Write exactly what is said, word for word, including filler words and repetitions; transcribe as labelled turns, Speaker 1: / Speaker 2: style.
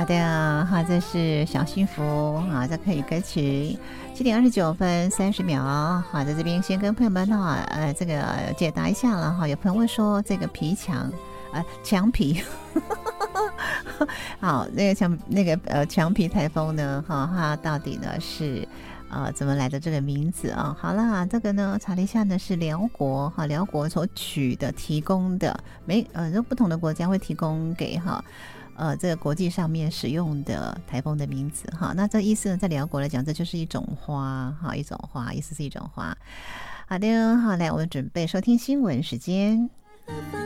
Speaker 1: 的，好，这是小幸福，好，这可以歌曲七点二十九分三十秒，好，在这边先跟朋友们哈，呃，这个解答一下了哈。有朋友问说这个皮墙，呃，墙皮，好，那个墙那个呃墙皮台风呢，哈，它到底呢是呃怎么来的这个名字啊？好啦，这个呢查了一下呢是辽国哈，辽国所取的提供的，每呃不同的国家会提供给哈。呃，这个国际上面使用的台风的名字哈，那这意思呢，在辽国来讲，这就是一种花哈，一种花，意思是一种花。好的，好，来，我们准备收听新闻时间。